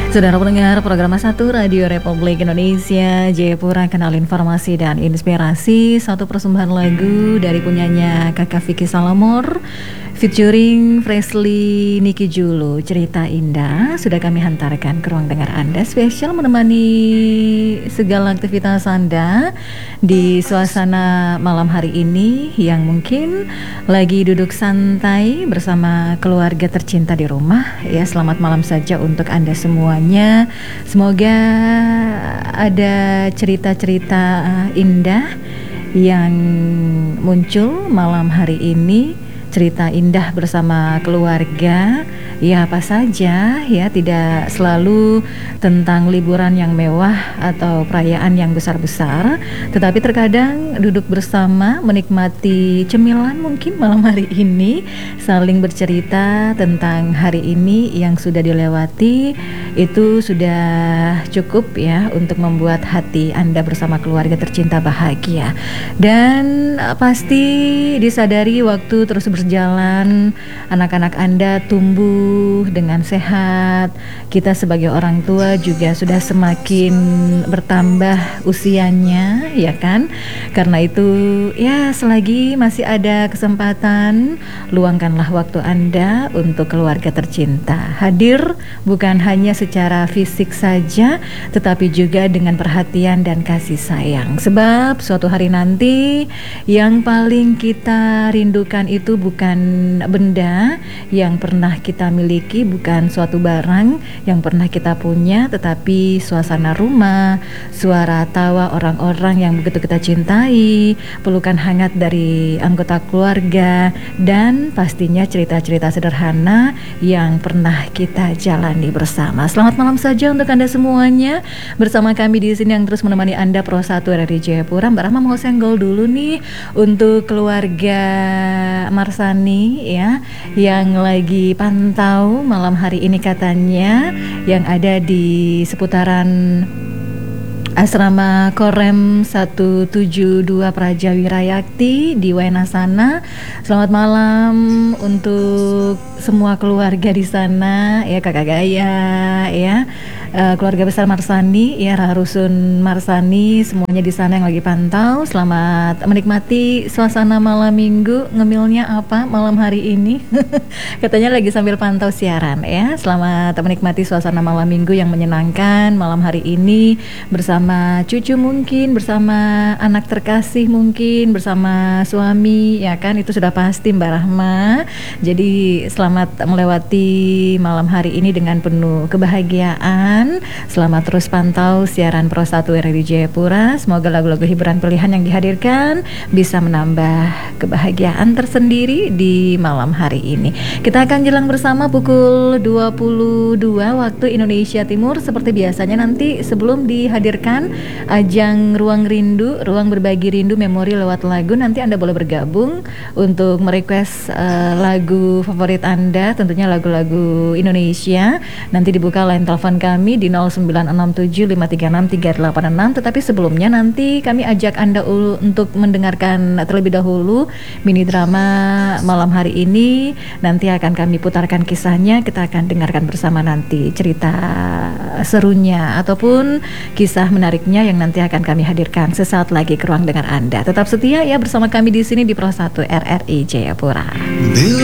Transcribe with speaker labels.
Speaker 1: Saudara pendengar program 1 Radio Republik Indonesia Jayapura, kenal informasi dan inspirasi. Satu persembahan lagu dari punyanya Kakak Vicky Salamor featuring Freshly Niki Julu, Cerita Indah, sudah kami hantarkan ke ruang dengar Anda, spesial menemani segala aktivitas Anda di suasana malam hari ini yang mungkin lagi duduk santai bersama keluarga tercinta di rumah. Ya, selamat malam saja untuk Anda semuanya. Semoga ada cerita-cerita indah yang muncul malam hari ini. Cerita indah bersama keluarga, ya apa saja, ya tidak selalu tentang liburan yang mewah atau perayaan yang besar-besar, tetapi terkadang duduk bersama menikmati cemilan mungkin malam hari ini, saling bercerita tentang hari ini yang sudah dilewati, itu sudah cukup ya untuk membuat hati Anda bersama keluarga tercinta bahagia. Dan pasti disadari waktu terus berjalan, anak-anak Anda tumbuh dengan sehat. Kita sebagai orang tua juga sudah semakin bertambah usianya, ya kan? Karena itu, ya selagi masih ada kesempatan, luangkanlah waktu Anda untuk keluarga tercinta. Hadir bukan hanya secara fisik saja, tetapi juga dengan perhatian dan kasih sayang. Sebab suatu hari nanti yang paling kita rindukan itu bukan benda yang pernah kita miliki, bukan suatu barang yang pernah kita punya, tetapi suasana rumah, suara tawa orang-orang yang begitu kita cintai, pelukan hangat dari anggota keluarga, dan pastinya cerita-cerita sederhana yang pernah kita jalani bersama. Selamat malam saja untuk Anda semuanya. Bersama kami di sini yang terus menemani Anda Pro 1 dari Jayapura. Mbak Rahma mau senggol dulu nih untuk keluarga Marsani ya, yang lagi pantau malam hari ini katanya, yang ada di seputaran Asrama Korem 172 Praja Wirayakti di Waena sana. Selamat malam untuk semua keluarga di sana ya, Kakak Gaya ya, keluarga besar Marsani ya, Rusun Marsani, semuanya di sana yang lagi pantau. Selamat menikmati suasana malam minggu. Ngemilnya apa malam hari ini? Katanya lagi sambil pantau siaran ya. Selamat menikmati suasana malam minggu yang menyenangkan malam hari ini bersama cucu mungkin, bersama anak terkasih mungkin, bersama suami ya kan, itu sudah pasti Mbak Rahma. Jadi selamat melewati malam hari ini dengan penuh kebahagiaan. Selamat terus pantau siaran Pro 1 RRI Jayapura. Semoga lagu-lagu hiburan pilihan yang dihadirkan bisa menambah kebahagiaan tersendiri di malam hari ini. Kita akan jalan bersama pukul 22 waktu Indonesia Timur. Seperti biasanya nanti sebelum dihadirkan ajang Ruang Rindu, Ruang Berbagi Rindu Memori lewat lagu, nanti Anda boleh bergabung untuk merequest lagu favorit Anda, tentunya lagu-lagu Indonesia. Nanti dibuka line telepon kami di 0967536386. Tetapi sebelumnya nanti kami ajak Anda untuk mendengarkan terlebih dahulu mini drama malam hari ini. Nanti akan kami putarkan kisahnya, kita akan dengarkan bersama nanti cerita serunya ataupun kisah menariknya yang nanti akan kami hadirkan sesaat lagi ke ruang dengar Anda. Tetap setia ya bersama kami di sini di Pro 1 RRI Jayapura.